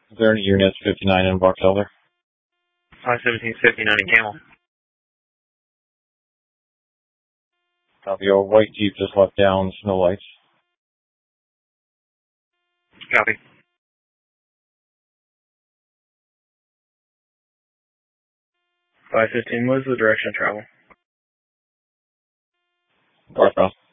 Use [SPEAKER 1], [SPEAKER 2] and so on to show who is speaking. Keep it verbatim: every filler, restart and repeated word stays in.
[SPEAKER 1] Is there any units fifty-nine in Box Elder?
[SPEAKER 2] five seventeen fifty-nine in Camel.
[SPEAKER 1] Copy. Your white Jeep just left down Snow Lights.
[SPEAKER 2] Copy. five fifteen, what is the direction of travel?
[SPEAKER 1] Northbound.